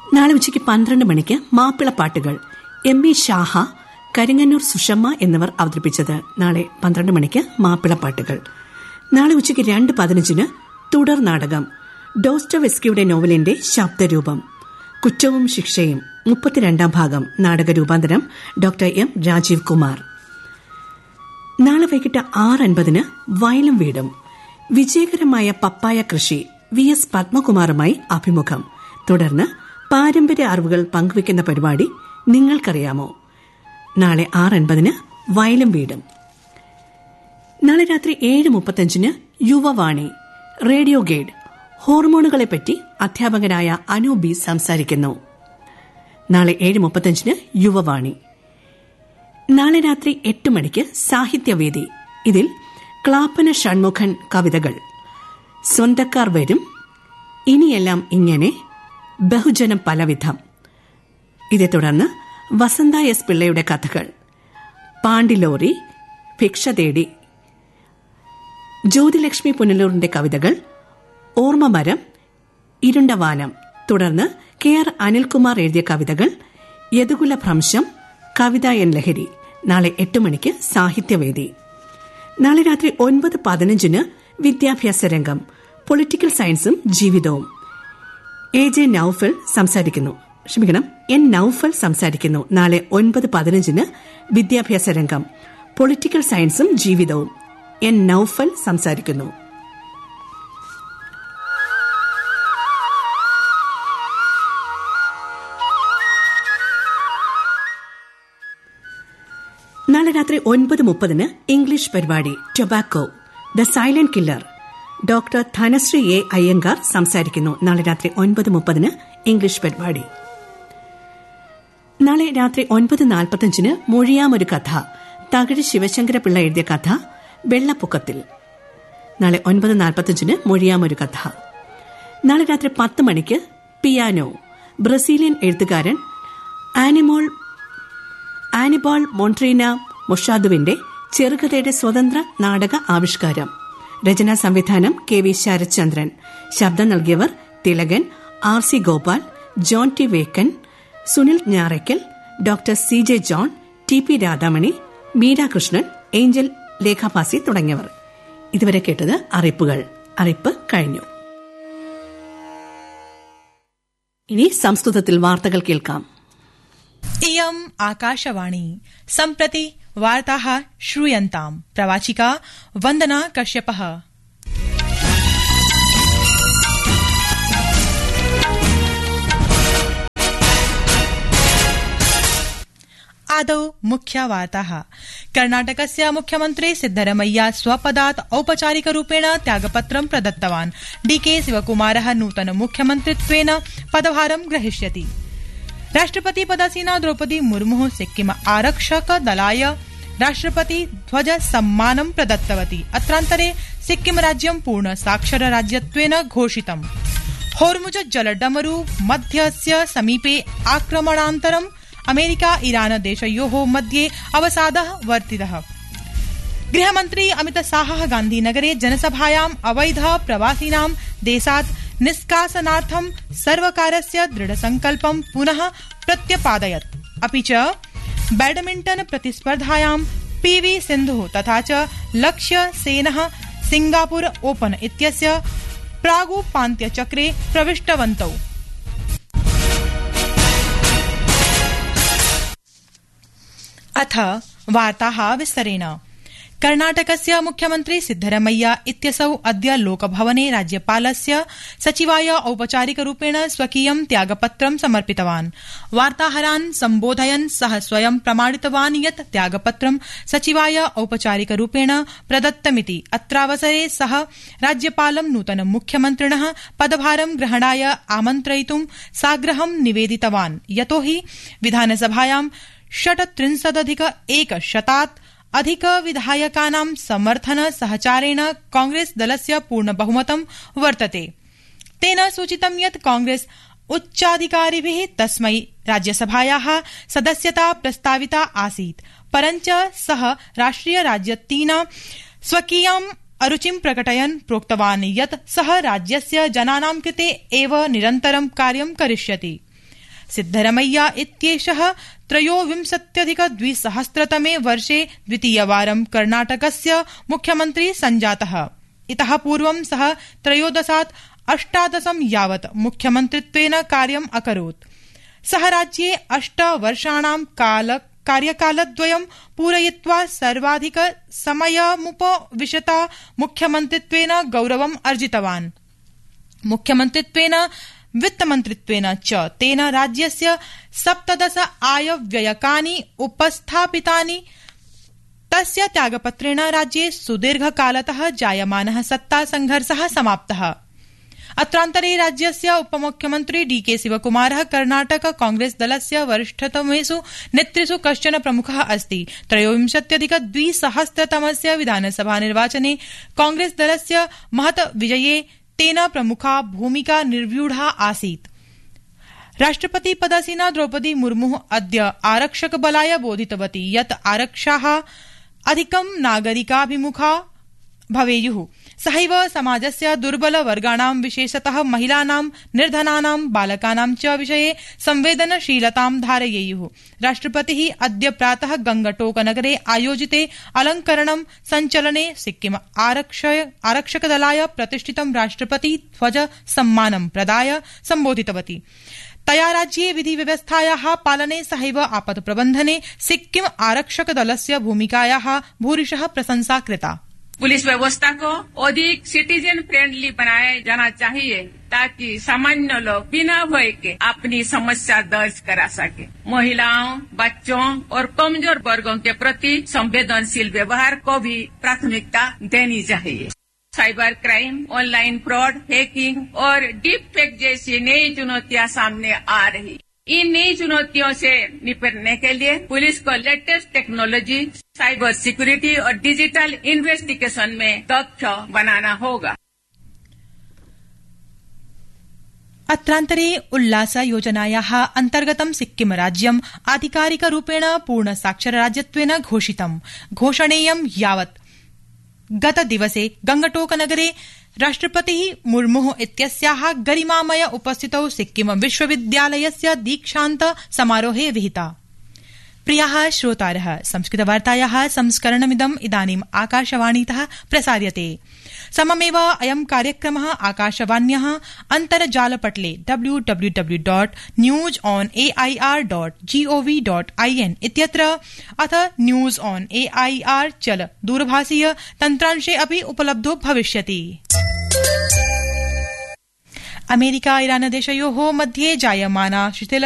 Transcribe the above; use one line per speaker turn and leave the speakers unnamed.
നാളെ ഉച്ചയ്ക്ക് 12 മണിക്ക് മാപ്പിളപ്പാട്ടുകൾ എം.ഇ. ഷാഹ, കരിങ്ങന്നൂർ സുഷമ്മ എന്നിവർ അവതരിപ്പിച്ചത്. നാളെ 12 മണിക്ക് മാപ്പിളപ്പാട്ടുകൾ. നാളെ ഉച്ചയ്ക്ക് 2:15 തുടർ നാടകം ഡോസ്റ്റോവെസ്കിയുടെ നോവലിന്റെ ശബ്ദരൂപം കുറ്റവും ശിക്ഷയും 32ാം ഭാഗം. നാടക രൂപാന്തരം ഡോക്ടർ എം രാജീവ് കുമാർ. നാളെ വൈകിട്ട് 6:50 വയലും വീടും വിജയകരമായ പപ്പായ കൃഷി VS പത്മകുമാറുമായി അഭിമുഖം. തുടർന്ന് പാരമ്പര്യ അറിവുകൾ പങ്കുവയ്ക്കുന്ന പരിപാടി നിങ്ങൾക്കറിയാമോ. നാളെ 6:50 വയലും വീടും. നാളെ രാത്രി 7:35 യുവവാണി റേഡിയോ ഗൈഡ് ഹോർമോണുകളെപ്പറ്റി അധ്യാപകനായ അനൂബി സംസാരിക്കുന്നു. നാളെ 7:35 യുവവാണി. നാളെ രാത്രി 8 മണിക്ക് സാഹിത്യവേദി. ഇതിൽ ക്ലാപ്പന ഷൺമുഖൻ കവിതകൾ, സ്വന്തക്കാർ വരും, ഇനിയെല്ലാം ഇങ്ങനെ, ബഹുജനം പലവിധം. ഇതേ തുടർന്ന് വസന്ത എസ് പിള്ളയുടെ കഥകൾ, പാണ്ടിലോറി, ഭിക്ഷ തേടി, ജ്യോതിലക്ഷ്മി പുനലൂരിന്റെ കവിതകൾ, ഓർമ്മമരം, ഇരുണ്ട വാനം. തുടർന്ന് KR അനിൽകുമാർ എഴുതിയ കവിതകൾ, യദുകുല ഭ്രംശം, കവിത എൻ ലഹരി. നാളെ 8 മണിക്ക് സാഹിത്യവേദി. നാളെ രാത്രി 9:15 വിദ്യാഭ്യാസ രംഗം പൊളിറ്റിക്കൽ സയൻസും ജീവിതവും. എൻ നൌഫൽ സംസാരിക്കുന്നു. നാളെ 9:15 വിദ്യാഭ്യാസ രംഗം പൊളിറ്റിക്കൽ സയൻസും ജീവിതവും. എൻ നൌഫൽ സംസാരിക്കുന്നു. നാളെ രാത്രി 9:30 ഇംഗ്ലീഷ് പരിപാടി tobacco the silent killer. Doctor Dhanashree A Iyengar സംസാരിക്കുന്നു. നാളെ രാത്രി 9:30 ഇംഗ്ലീഷ് പരിപാടി. നാളെ രാത്രി 9:45 മൊഴിയാമൊരു കഥ. തകഴി ശിവശങ്കരപിള്ള എഴുതിയ കഥ വെള്ളപ്പൊക്കത്തിൽ. നാളെ 9:45 മൊഴിയാമൊരു കഥ. നാളെ രാത്രി 10 മണിക്ക് പിയാനോ. ബ്രസീലിയൻ എഴുത്തുകാരൻ ആനിബാൾ മോൺട്രീന മൊഷാദുവിന്റെ ചെറുകഥയുടെ സ്വതന്ത്ര നാടക ആവിഷ്കാരം. രചനാ സംവിധാനം KV ശരത്ചന്ദ്രൻ. ശബ്ദം നൽകിയവർ Thilakan, RC Gopal, John T vacant, Sunil Njarakkal, doctor CJ John, TP Radhamani, Meerakrishnan, Angel ലേഖാഭാസി തുടങ്ങിയവർ. ഇതുവരെ കേട്ടത് അറിയിപ്പുകൾ. അറിയിപ്പ് കഴിഞ്ഞു. ഇനി സംസ്കൃതത്തിൽ വാർത്തകൾ കേൾക്കാം.
इयम् आकाशवाणी. सम्प्रति वार्ताः श्रूयन्ताम्. प्रवाचिका वन्दना कश्यपः. आदौ मुख्यवार्ताः. कर्णाटकस्य मुख्यमन्त्री सिद्धरमैया स्वपदात् औपचारिकरूपेण त्यागपत्रं प्रदत्तवान्. DK शिवकुमारः नूतन मुख्यमन्त्रित्वेन पदभारं ग्रहीष्यति. राष्ट्रपति पदासीना द्रौपदी मुर्मु सिक्किम आरक्षक दलाय राष्ट्रपति ध्वज सम्मानं प्रदत्तवती. अत्रान्तरे सिक्किम राज्यं पूर्ण साक्षर राज्यत्वेन घोषितम्. होर्मुज जलडमरु मध्यस्य समीपे आक्रमणानन्तरं अमेरिका ईरान देशयोः मध्ये अवसादः वर्धितः. गृहमन्त्री अमित शाहः गान्धीनगरे जनसभायाम् अवैध प्रवासिनां देशात् निष्कासनार्थं सर्वकारस्य दृढसंकल्पं पुनः प्रत्यपादयत्. अपि च बैडमिण्टन प्रतिस्पर्धायां PV सिन्धुः तथा च लक्ष्य सेनः सिंगापुर ओपन इत्यस्य प्रागुपान्त्यचक्रे प्रविष्टवन्तौ. अथ वार्ताः विस्तरेण. कर्णाटकस्य मुख्यमन्त्री सिद्धरमैया इत्यसौ अद्य लोकभवने राज्यपालस्य सचिवाय औपचारिकरूपेण स्वकीयं त्यागपत्रं समर्पितवान्. वार्ताहरान् सम्बोधयन् सः स्वयं प्रमाणितवान् यत् त्यागपत्रं सचिवाय औपचारिकरूपेण प्रदत्तमिति. अत्रावसरे सः राज्यपालं नूतन मुख्यमन्त्रिणः पदभारं ग्रहणाय आमन्त्रयितुं साग्रहं निवेदितवान्. यतोहि विधानसभायां 36,100 अधिक विधायकानां समर्थन सहचारेण कांग्रेस दलस्य पूर्ण बहुमतं वर्तते. तेन सूचितं यत् कांग्रेस उच्चाधिकारिभिः तस्मै राज्यसभायाः सदस्यता प्रस्ताविता आसीत्. परञ्च सः राष्ट्रिय राजनीतिना स्वकीयम् अरुचिं प्रकटयन् प्रोक्तवान् यत् सः राज्यस्य जनानां कृते एव निरन्तरं कार्यं करिष्यति. सिद्धरमैया इत्येषः 23+200तमे वर्षे द्वितीयवारं कर्णाटकस्य मुख्यमन्त्री सञ्जातः। इतः पूर्वं सः 13-18 यावत् मुख्यमन्त्रित्वेन कार्यम् अकरोत्। सः राज्ये 8 वर्षाणां कार्यकालद्वयं पूरयित्वा सर्वाधिक समयमुपविशता मुख्यमन्त्रित्वेन गौरवम् अर्जितवान्। मुख्यमन्त्रित्वेन वित्तमन्त्रित्वेन च तेन राज्यस्य 17 आयव्ययकानि उपस्थापितानि। तस्य त्यागपत्रेण राज्ये सुदीर्घकालतः जायमानः सत्तासंघर्षः समाप्तः। अत्रान्तरे राज्यस्य उपमुख्यमन्त्री डीके शिवकुमारः कर्णाटक कांग्रेस दलस्य वरिष्ठतमेषु नेतृषु कश्चन प्रमुखः अस्ति। 23+200तमस्य विधानसभा निर्वाचने कांग्रेस दलस्य महत् विजये तेन प्रमुखा भूमिका निर्व्यूढा आसीत्। राष्ट्रपति पदासीना द्रौपदी मुर्मुः अद्य आरक्षकबलाय बोधितवती यत् आरक्षाः अधिकं नागरिकाभिमुखा भवेयुः। सहैव समाजस्य दुर्बलवर्गाणां विशेषतः महिलानां, निर्धनानां, बालकानां च विषये संवेदनशीलतां धारयेयुः। राष्ट्रपतिः अद्य प्रातः गंगटोकनगरे आयोजिते अलंकरणं सञ्चलने सिक्किम आरक्षकदलाय प्रतिष्ठितं राष्ट्रपति ध्वज सम्मानं प्रदाय सम्बोधितवती। तया राज्ये विधिव्यवस्थायाः पालने सहैव आपत्प्रबन्धने सिक्किम आरक्षकदलस्य भूमिकायाः भूरिशः प्रशंसा कृता।
पुलिस व्यवस्था को अधिक सिटीजन फ्रेंडली बनाया जाना चाहिए ताकि सामान्य लोग बिना भय के अपनी समस्या दर्ज करा सके। महिलाओं, बच्चों और कमजोर वर्गों के प्रति संवेदनशील व्यवहार को भी प्राथमिकता देनी चाहिए। Cyber crime, online fraud, hacking और डीप फेक जैसी नई चुनौतियां सामने आ रही। इन नई चुनौतियों से निपटने के लिए पुलिस को लेटेस्ट टेक्नोलॉजी, साइबर सिक्योरिटी और डिजिटल इन्वेस्टिगेशन में दक्ष बनाना होगा।
अत्रान्तरे उल्लास योजनायाः अन्तर्गतं सिक्किम राज्यम् आधिकारिकरूपेण पूर्ण साक्षरराज्यत्वेन घोषितम्। घोषणेयं यावत् गतदिवसे गंगटोकनगरे राष्ट्रपतिः मुर्मुः इत्यस्याः गरिमामय उपस्थितौ सिक्किम विश्वविद्यालयस्य दीक्षान्त समारोहे विहिता। प्रियाः श्रोतारः, संस्कृतवार्तायाः संस्करणमिदम् इदानीम् आकाशवाणीतः प्रसार्यते। सममेव अयं कार्यक्रमः आकाशवाण्याः अन्तर्जालपटले www.newsonair.gov.in इत्यत्र अथ न्यूज ऑन एआईआर चल दूरभाषीय तन्त्रांशे अपि उपलब्धो भविष्यति। अमेरिका ईरान देशयोः मध्ये जायमाना शिथिल